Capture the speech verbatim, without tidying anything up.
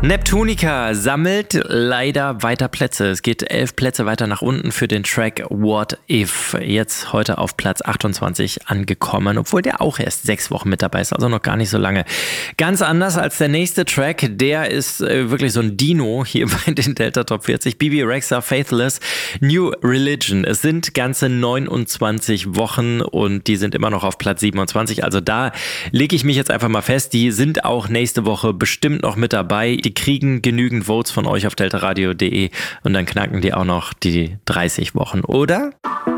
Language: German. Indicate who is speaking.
Speaker 1: Neptunica sammelt leider weiter Plätze. Es geht elf Plätze weiter nach unten für den Track What If. Jetzt heute auf Platz achtundzwanzig angekommen, obwohl der auch erst sechs Wochen mit dabei ist, also noch gar nicht so lange. Ganz anders als der nächste Track, der ist äh, wirklich so ein Dino hier bei den Delta Top vierzig. Bebe Rexha, Faithless, New Religion. Es sind ganze neunundzwanzig Wochen und die sind immer noch auf Platz siebenundzwanzig. Also da lege ich mich jetzt einfach mal fest, die sind auch nächste Woche bestimmt noch mit dabei. Die kriegen genügend Votes von euch auf deltaradio punkt de und dann knacken die auch noch die dreißig Wochen, oder?